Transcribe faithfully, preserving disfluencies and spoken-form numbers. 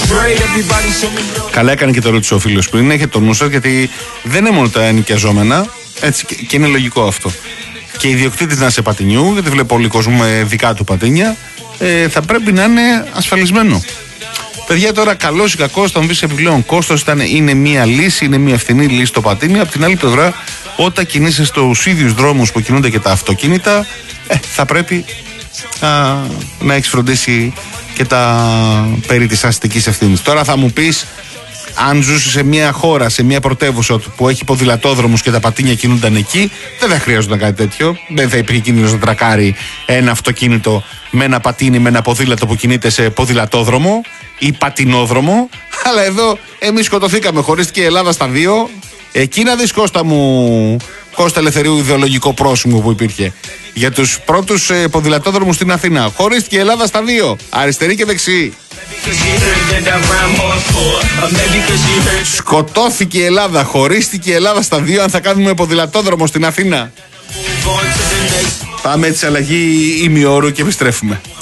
Καλά έκανε και το ρώτησε ο φίλος πριν. Έχετε το νου σας, γιατί δεν είναι μόνο τα ενοικιαζόμενα. Έτσι, και είναι λογικό αυτό. Και ιδιοκτήτης να είσαι πατινιού, γιατί βλέπω πολύ κόσμο με δικά του πατίνια, ε, θα πρέπει να είναι ασφαλισμένο. Παιδιά, τώρα καλός ή κακός, θα μου πεις επιπλέον κόστος, είναι μία λύση, είναι μία φθηνή λύση το πατίνι. Απ' την άλλη πλευρά, όταν κινείσαι στους ίδιους δρόμους που κινούνται και τα αυτοκίνητα, ε, θα πρέπει α, να έχεις φροντίσει και τα περί της αστικής ευθύνης. Τώρα θα μου πεις, αν ζούσε σε μια χώρα, σε μια πρωτεύουσα που έχει ποδηλατόδρομους και τα πατίνια κινούνταν εκεί, δεν θα χρειάζονταν κάτι τέτοιο. Δεν θα υπήρχε κίνδυνος να τρακάρει ένα αυτοκίνητο με ένα πατίνι, με ένα ποδήλατο που κινείται σε ποδηλατόδρομο ή πατινόδρομο. Αλλά εδώ εμείς σκοτωθήκαμε, χωρίστηκε η Ελλάδα στα δύο. Εκεί να δεις, Κώστα μου, Κώστα Ελευθερίου, ιδεολογικό πρόσημο που υπήρχε για τους πρώτους ε, ποδηλατόδρομους στην Αθήνα. Χωρίστηκε η Ελλάδα στα δύο, αριστερή και δεξί. Σκοτώθηκε η Ελλάδα, χωρίστηκε η Ελλάδα στα δύο. Αν θα κάνουμε ποδηλατόδρομο στην Αθήνα. Πάμε έτσι αλλαγή ημιώρου και επιστρέφουμε.